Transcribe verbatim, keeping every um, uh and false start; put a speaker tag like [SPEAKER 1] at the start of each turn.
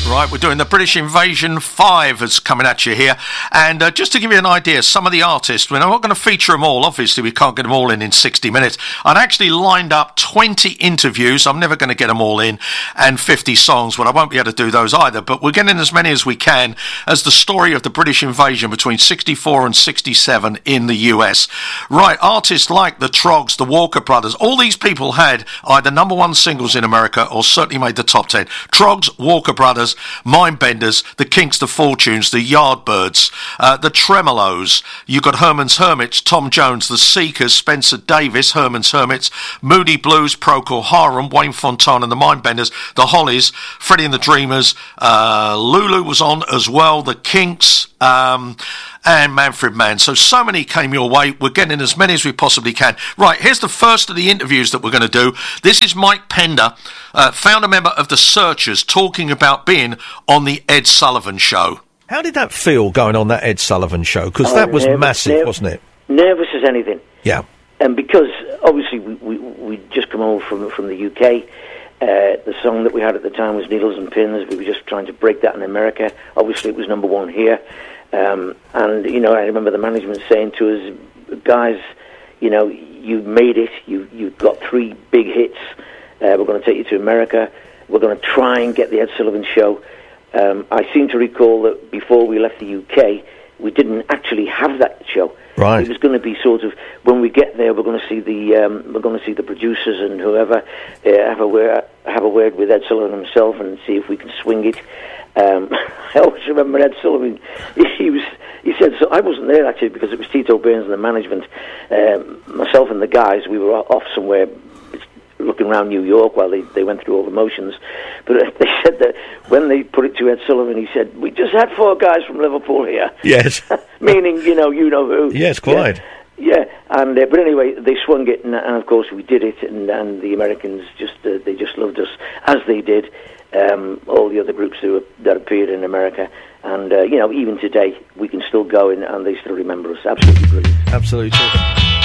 [SPEAKER 1] Right, we're doing the British Invasion five is coming at you here. And uh, just to give you an idea, some of the artists, we're not going to feature them all. Obviously, we can't get them all in in sixty minutes. I'd actually lined up twenty interviews. I'm never going to get them all in, and fifty songs. Well, I won't be able to do those either. But we're getting as many as we can as the story of the British invasion between sixty-four and sixty-seven in the U S. Right, artists like the Troggs, the Walker Brothers, all these people had either number one singles in America or certainly made the top ten. Troggs, Walker Brothers, Mindbenders, the Kinks, the Fortunes, the Yardbirds, uh, the Tremolos. You got Herman's Hermits, Tom Jones, the Seekers, Spencer Davis, Herman's Hermits, Moody Blues, Procol Harum, Wayne Fontana and the Mindbenders, the Hollies, Freddie and the Dreamers, uh, Lulu was on as well, the Kinks, um, and Manfred Mann. So, so many came your way. We're getting as many as we possibly can. Right, here's the first of the interviews that we're going to do. This is Mike Pender, uh, founder member of The Searchers, talking about being on the Ed Sullivan Show. How did that feel, going on that Ed Sullivan Show? Because oh, that was nervous, massive, nervous, wasn't it?
[SPEAKER 2] Nervous as anything.
[SPEAKER 1] Yeah.
[SPEAKER 2] And because, obviously, we, we, we'd just come over from, from the U K. Uh, the song that we had at the time was Needles and Pins. We were just trying to break that in America. Obviously, it was number one here. Um, and, you know, I remember the management saying to us, guys, you know, you made it. You, you've got three big hits. Uh, we're going to take you to America. We're going to try and get the Ed Sullivan Show. Um, I seem to recall that before we left the U K, we didn't actually have that show.
[SPEAKER 1] Right.
[SPEAKER 2] It was going to be sort of, when we get there, we're going to see the um, we're going to see the producers and whoever uh, have a word, have a word with Ed Sullivan himself and see if we can swing it. Um, I always remember Ed Sullivan. He was he said, so I wasn't there actually because it was Tito Burns and the management. Um, myself and the guys, we were off somewhere looking around New York while they, they went through all the motions. But uh, they said that when they put it to Ed Sullivan, he said, we just had four guys from Liverpool here.
[SPEAKER 1] Yes.
[SPEAKER 2] Meaning, you know, you know who.
[SPEAKER 1] Yes, quite.
[SPEAKER 2] Yeah, yeah. And, uh, but anyway, they swung it, and, and of course we did it, and, and the Americans just, uh, they just loved us, as they did um, all the other groups who, that appeared in America. And, uh, you know, even today, we can still go in, and they still remember us. Absolutely brilliant.
[SPEAKER 1] Absolutely.